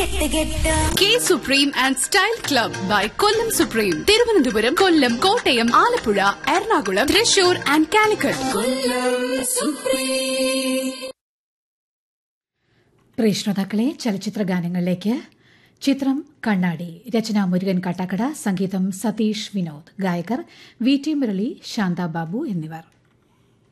K supreme and style club by Kollam supreme. Thiruvananthapuram, Kollam, Kottayam, Alappuzha, Ernakulam, Thrissur and Calicut. പ്രിയ ശ്രോതാക്കളെ, ചലച്ചിത്ര ഗാനങ്ങളിലേക്ക്. ചിത്രം കണ്ണാടി. രചന മുരുകൻ കാട്ടാക്കട. സംഗീതം സതീഷ് വിനോദ്. ഗായകർ വി ടി മുരളി, ശാന്ത ബാബു എന്നിവർ.